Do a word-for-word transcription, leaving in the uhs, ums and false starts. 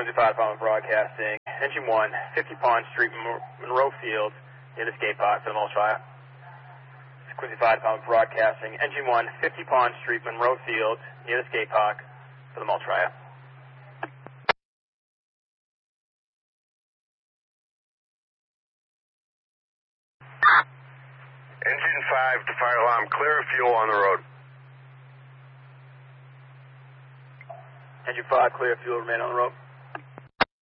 Quincy Fire Department broadcasting. Engine one, fifty Pond Street, Monroe Field, near the skate park for the mulch fire. Quincy Fire Department broadcasting. Engine one, fifty Pond Street, Monroe Field, near the skate park for the mulch fire. Engine five to fire alarm, clear of fuel on the road. Engine five, clear of fuel, remain on the road.